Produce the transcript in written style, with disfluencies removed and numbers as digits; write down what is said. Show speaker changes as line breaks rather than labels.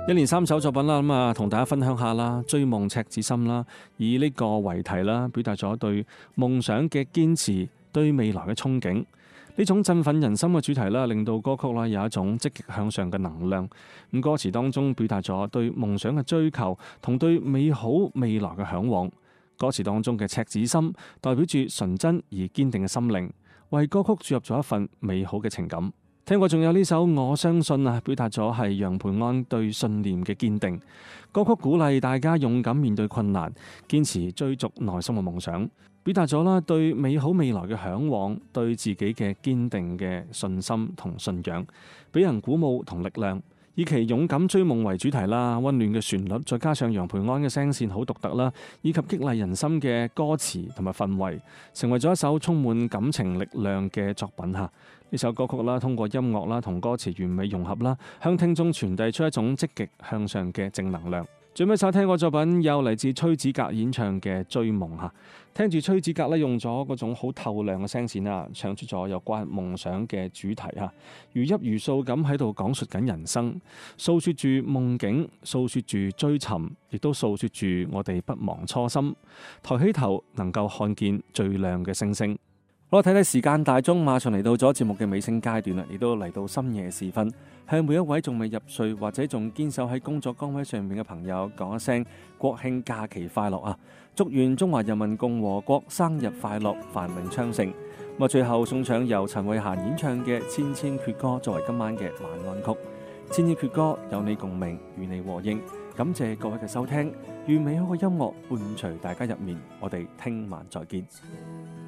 一連3首作品啦，咁啊同大家分享下啦，《追夢赤子心》啦，以呢個為題啦，表達咗對夢想嘅堅持，對未來嘅憧憬。呢種振奮人心嘅主題啦，令到歌曲啦有一種積極向上嘅能量。咁歌詞當中表達咗對夢想嘅追求同對美好未來嘅嚮往。歌詞當中嘅赤子心代表住純真而堅定嘅心靈，為歌曲注入咗一份美好嘅情感。聽過仲有呢首《我相信》啊，表達咗係楊培安對信念嘅堅定。歌曲鼓勵大家勇敢面對困難，堅持追逐內心嘅夢想，表達咗啦對美好未來嘅嚮往，對自己嘅堅定嘅信心同信仰，俾人鼓舞同力量。以其勇敢追夢為主題啦，溫暖嘅旋律，再加上楊培安嘅聲線好獨特啦，以及激勵人心嘅歌詞同埋氛圍，成為咗一首充滿感情力量嘅作品嚇。呢首歌曲啦，通過音樂啦同歌詞完美融合啦，向聽眾傳遞出一種積極向上嘅正能量。最尾首聽過作品又嚟自崔子格演唱嘅《追夢》嚇，聽住崔子格咧用咗嗰種好透亮嘅聲線啦，唱出咗有關夢想嘅主題嚇，如泣如訴咁喺度講述緊人生，訴説住夢境，訴説住追尋，亦都訴説住我哋不忘初心，抬起頭能夠看見最亮嘅星星。好啦，睇睇時間大鐘，馬上嚟到咗節目嘅尾聲階段啦，亦都嚟到深夜時分，向每一位仲未入睡或者仲堅守喺工作崗位上面嘅朋友講一聲國慶假期快樂啊！祝願中華人民共和國生日快樂，繁榮昌盛。咁啊，最後送上由陳慧嫻演唱嘅《千千闕歌》作為今晚嘅晚安曲。千千闕歌有你共鳴，與你和應。感謝各位嘅收聽，願美好嘅音樂伴隨大家入眠。我哋聽晚再見。